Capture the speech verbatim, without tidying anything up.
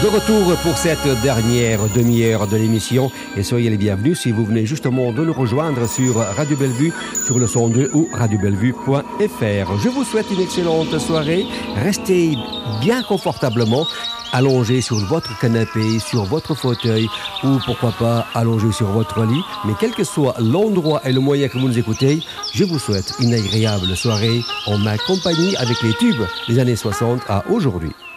De retour pour cette dernière demi-heure de l'émission et soyez les bienvenus si vous venez justement de nous rejoindre sur Radio Bellevue sur le cent deux ou radio bellevue point f r. Je vous souhaite une excellente soirée. Restez bien confortablement allongé sur votre canapé, sur votre fauteuil ou pourquoi pas allongé sur votre lit. Mais quel que soit l'endroit et le moyen que vous nous écoutez, je vous souhaite une agréable soirée en ma compagnie avec les tubes des années soixante à aujourd'hui.